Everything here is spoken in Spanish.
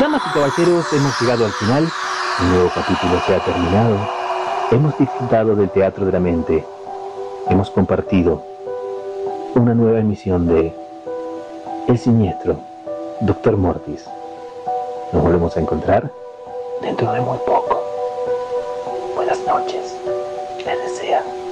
Damas y caballeros, hemos llegado al final. Un nuevo capítulo se ha terminado. Hemos disfrutado del teatro de la mente. Hemos compartido una nueva emisión de El Siniestro, Doctor Mortis. Nos volvemos a encontrar dentro de muy poco. Buenas noches. Les desea